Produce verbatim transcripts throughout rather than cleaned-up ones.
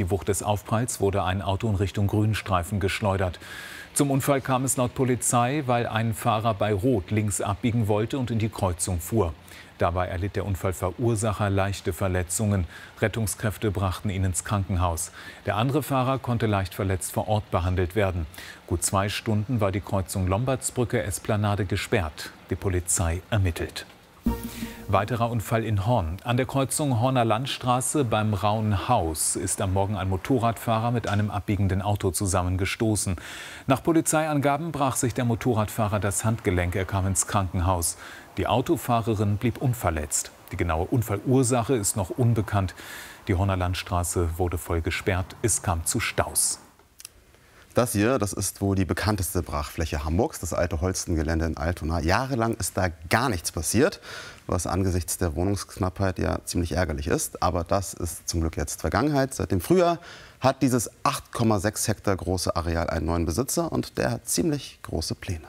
der Wucht des Aufpralls wurde ein Auto in Richtung Grünstreifen geschleudert. Zum Unfall kam es laut Polizei, weil ein Fahrer bei Rot links abbiegen wollte und in die Kreuzung fuhr. Dabei erlitt der Unfallverursacher leichte Verletzungen. Rettungskräfte brachten ihn ins Krankenhaus. Der andere Fahrer konnte leicht verletzt vor Ort behandelt werden. Gut zwei Stunden war die Kreuzung Lombardsbrücke-Esplanade gesperrt. Die Polizei ermittelt. Weiterer Unfall in Horn. An der Kreuzung Horner Landstraße beim Rauen Haus ist am Morgen ein Motorradfahrer mit einem abbiegenden Auto zusammengestoßen. Nach Polizeiangaben brach sich der Motorradfahrer das Handgelenk. Er kam ins Krankenhaus. Die Autofahrerin blieb unverletzt. Die genaue Unfallursache ist noch unbekannt. Die Horner Landstraße wurde voll gesperrt. Es kam zu Staus. Das hier, das ist wohl die bekannteste Brachfläche Hamburgs, das alte Holstengelände in Altona. Jahrelang ist da gar nichts passiert, was angesichts der Wohnungsknappheit ja ziemlich ärgerlich ist. Aber das ist zum Glück jetzt Vergangenheit. Seit dem Frühjahr hat dieses acht Komma sechs Hektar große Areal einen neuen Besitzer und der hat ziemlich große Pläne.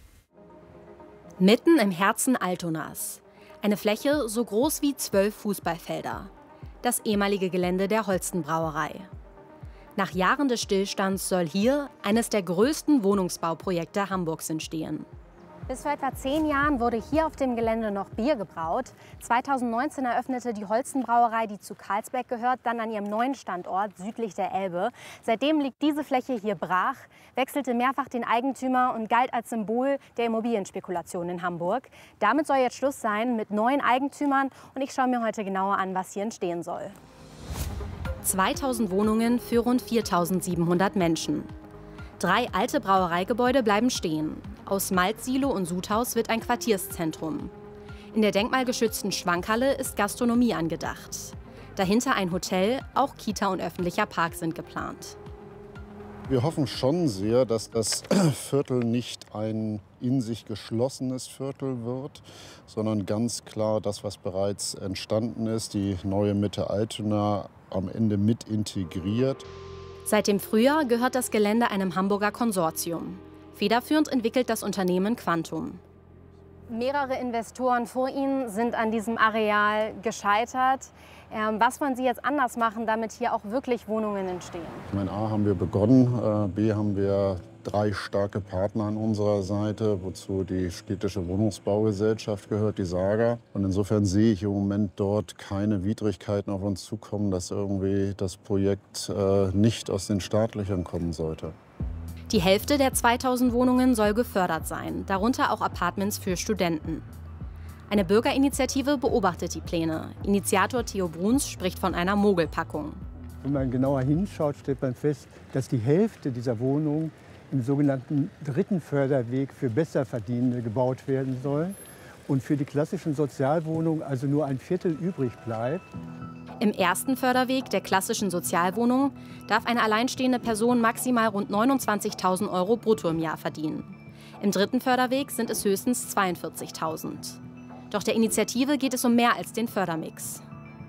Mitten im Herzen Altonas. Eine Fläche so groß wie zwölf Fußballfelder. Das ehemalige Gelände der Holstenbrauerei. Nach Jahren des Stillstands soll hier eines der größten Wohnungsbauprojekte Hamburgs entstehen. Bis vor etwa zehn Jahren wurde hier auf dem Gelände noch Bier gebraut. zweitausendneunzehn eröffnete die Holstenbrauerei, die zu Carlsberg gehört, dann an ihrem neuen Standort südlich der Elbe. Seitdem liegt diese Fläche hier brach, wechselte mehrfach den Eigentümer und galt als Symbol der Immobilienspekulation in Hamburg. Damit soll jetzt Schluss sein mit neuen Eigentümern und ich schaue mir heute genauer an, was hier entstehen soll. zweitausend Wohnungen für rund viertausendsiebenhundert Menschen. Drei alte Brauereigebäude bleiben stehen. Aus Malzsilo und Sudhaus wird ein Quartierszentrum. In der denkmalgeschützten Schwankhalle ist Gastronomie angedacht. Dahinter ein Hotel, auch Kita und öffentlicher Park sind geplant. Wir hoffen schon sehr, dass das Viertel nicht ein in sich geschlossenes Viertel wird, sondern ganz klar das, was bereits entstanden ist, die neue Mitte Altona, am Ende mit integriert. Seit dem Frühjahr gehört das Gelände einem Hamburger Konsortium. Federführend entwickelt das Unternehmen Quantum. Mehrere Investoren vor Ihnen sind an diesem Areal gescheitert. Ähm, was wollen Sie jetzt anders machen, damit hier auch wirklich Wohnungen entstehen? Ich meine, A haben wir begonnen, B haben wir drei starke Partner an unserer Seite, wozu die städtische Wohnungsbaugesellschaft gehört, die Saga. Und insofern sehe ich im Moment dort keine Widrigkeiten auf uns zukommen, dass irgendwie das Projekt äh, nicht aus den Startlöchern kommen sollte. Die Hälfte der zweitausend Wohnungen soll gefördert sein, darunter auch Apartments für Studenten. Eine Bürgerinitiative beobachtet die Pläne. Initiator Theo Bruns spricht von einer Mogelpackung. Wenn man genauer hinschaut, stellt man fest, dass die Hälfte dieser Wohnungen im sogenannten dritten Förderweg für Besserverdienende gebaut werden soll und für die klassischen Sozialwohnungen also nur ein Viertel übrig bleibt. Im ersten Förderweg der klassischen Sozialwohnung darf eine alleinstehende Person maximal rund neunundzwanzigtausend Euro brutto im Jahr verdienen. Im dritten Förderweg sind es höchstens zweiundvierzigtausend. Doch der Initiative geht es um mehr als den Fördermix.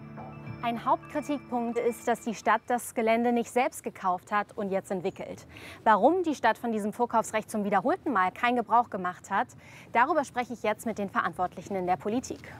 Ein Hauptkritikpunkt ist, dass die Stadt das Gelände nicht selbst gekauft hat und jetzt entwickelt. Warum die Stadt von diesem Vorkaufsrecht zum wiederholten Mal keinen Gebrauch gemacht hat, darüber spreche ich jetzt mit den Verantwortlichen in der Politik.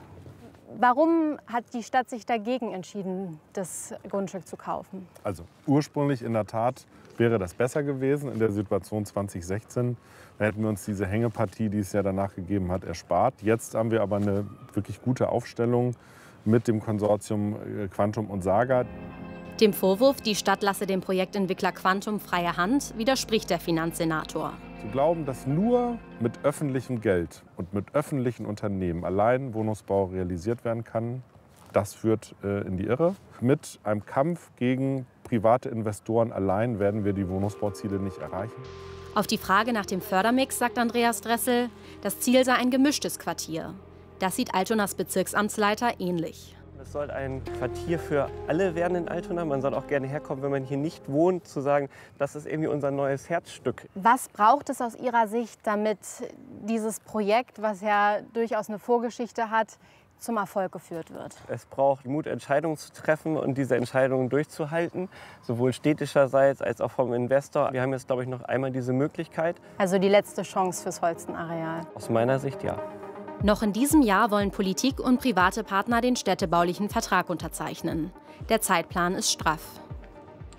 Warum hat die Stadt sich dagegen entschieden, das Grundstück zu kaufen? Also ursprünglich in der Tat wäre das besser gewesen in der Situation zwanzig sechzehn. Da hätten wir uns diese Hängepartie, die es ja danach gegeben hat, erspart. Jetzt haben wir aber eine wirklich gute Aufstellung mit dem Konsortium Quantum und Saga. Dem Vorwurf, die Stadt lasse dem Projektentwickler Quantum freie Hand, widerspricht der Finanzsenator. Zu glauben, dass nur mit öffentlichem Geld und mit öffentlichen Unternehmen allein Wohnungsbau realisiert werden kann, das führt äh, in die Irre. Mit einem Kampf gegen private Investoren allein werden wir die Wohnungsbauziele nicht erreichen. Auf die Frage nach dem Fördermix sagt Andreas Dressel, das Ziel sei ein gemischtes Quartier. Das sieht Altonas Bezirksamtsleiter ähnlich. Es soll ein Quartier für alle werden in Altona. Man soll auch gerne herkommen, wenn man hier nicht wohnt, zu sagen, das ist irgendwie unser neues Herzstück. Was braucht es aus Ihrer Sicht, damit dieses Projekt, was ja durchaus eine Vorgeschichte hat, zum Erfolg geführt wird? Es braucht Mut, Entscheidungen zu treffen und diese Entscheidungen durchzuhalten, sowohl städtischerseits als auch vom Investor. Wir haben jetzt, glaube ich, noch einmal diese Möglichkeit. Also die letzte Chance fürs Holstenareal? Aus meiner Sicht ja. Noch in diesem Jahr wollen Politik und private Partner den städtebaulichen Vertrag unterzeichnen. Der Zeitplan ist straff.